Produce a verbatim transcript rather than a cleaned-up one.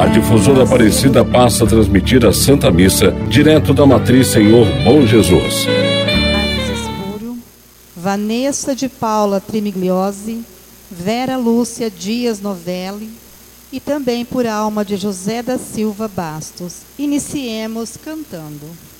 Difusora Aparecida passa a transmitir a Santa Missa direto da Matriz Senhor Bom Jesus. Vanessa de Paula Trimigliosi, Vera Lúcia Dias Novelli e também por alma de José da Silva Bastos. Iniciemos cantando.